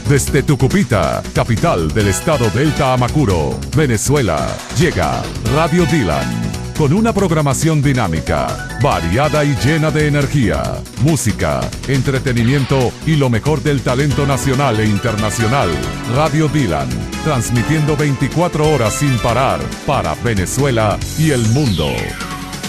Desde Tucupita, capital del estado Delta Amacuro, Venezuela, llega Radio Dylan. Con una programación dinámica, variada y llena de energía, música, entretenimiento y lo mejor del talento nacional e internacional. Radio Dylan, transmitiendo 24 horas sin parar para Venezuela y el mundo.